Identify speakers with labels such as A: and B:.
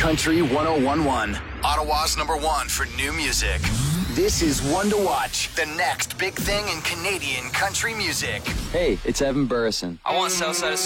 A: Country 1011, Ottawa's #1 for new music. This is One to Watch, the next big thing in Canadian country music.
B: Hey, it's Evan Burrison.
C: I want Southside